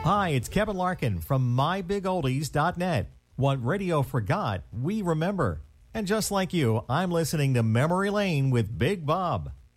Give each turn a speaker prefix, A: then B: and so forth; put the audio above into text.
A: Hi, it's Kevin Larkin from MyBigOldies.net. What radio forgot, we remember. And just like you, I'm listening to Memory Lane with Big Bob.